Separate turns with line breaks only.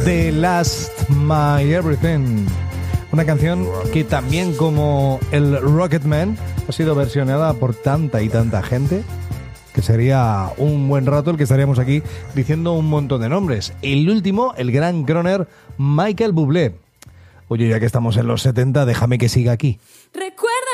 The Last My Everything. Una canción que también, como el Rocketman, ha sido versionada por tanta y tanta gente que sería un buen rato el que estaríamos aquí diciendo un montón de nombres. El último, el gran croner Michael Bublé. Oye, ya que estamos en los 70, déjame que siga aquí.